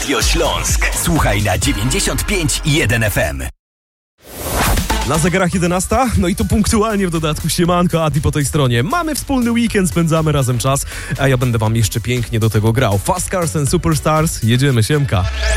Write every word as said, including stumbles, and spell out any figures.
Radio Śląsk. Słuchaj na dziewięćdziesiąt pięć i jeden F M. Na zegarach jedenasta, no i to punktualnie w dodatku siemanko, Adi po tej stronie. Mamy wspólny weekend, spędzamy razem czas, a ja będę wam jeszcze pięknie do tego grał. Fast Cars and Superstars, jedziemy, siemka.